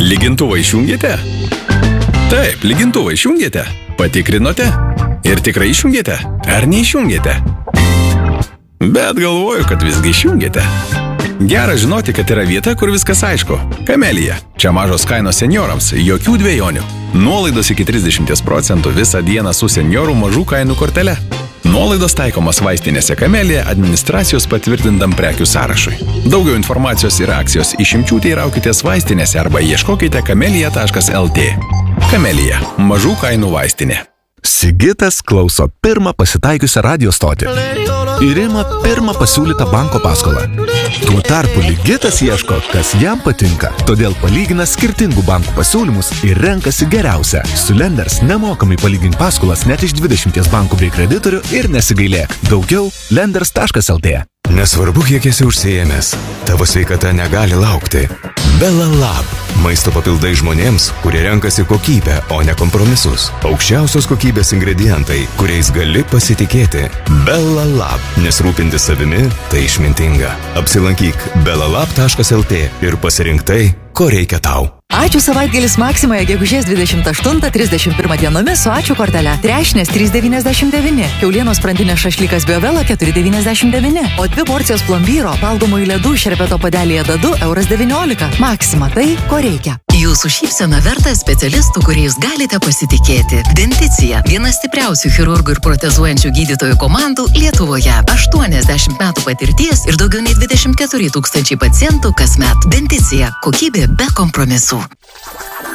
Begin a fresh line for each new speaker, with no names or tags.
Lygintuvą išjungėte? Taip, lygintuvą išjungėte. Patikrinote? Ir tikrai išjungėte? Ar neišjungėte? Bet galvoju, kad visgi išjungėte. Gera žinoti, kad yra vieta, kur viskas aišku. Kamelija. Čia mažos kainos seniorams, jokių dvejonių. Nuolaidos iki 30% visą dieną su seniorų mažų kainų kortele. Nuolaidos taikomas vaistinėse Kamelija administracijos patvirtintam prekių sąrašui. Daugiau informacijos ir akcijos išimčių teiraukitės vaistinėse arba ieškokite kamelija.lt. Kamelija – mažų kainų vaistinė.
Sigitas klauso pirmą pasitaikiusią radio stotį ir ima pirmą pasiūlytą banko paskolą. Tuo tarpu Ligitas ieško, kas jam patinka, todėl palygina skirtingų bankų pasiūlymus ir renkasi geriausią. Su Lenders nemokamai palygink paskolas net iš 20 bankų bei kreditorių ir nesigailėk. Daugiau lenders.lt.
Nesvarbu, kiek esi užsiėmęs, tavo sveikata negali laukti. Belalab. Maisto papildai žmonėms, kurie renkasi kokybę, o ne kompromisus. Aukščiausios kokybės ingredientai, kuriais gali pasitikėti. Belalab. Nes rūpintis savimi – tai išmintinga. Apsilankyk belalab.lt ir pasirink tai, ko reikia tau.
Ačiū savaitgalis Maksimoje gegužės 28-31 dienomis su ačiū kortele. Trešnės 3,99, kiaulienos sprandinės šašlykas Biovela 4,99, o 2 porcijos plombyro valgomųjų ledų šerbeto padelėje dadu €19. Maksima tai, ko reikia.
Jūsų šypsena verta specialistų, kuriais galite pasitikėti. Denticija – viena stipriausių chirurgų ir protezuojančių gydytojų komandų Lietuvoje. 80 metų patirties ir daugiau nei 24 000 pacientų kasmet. Denticija – kokybė be kompromisų.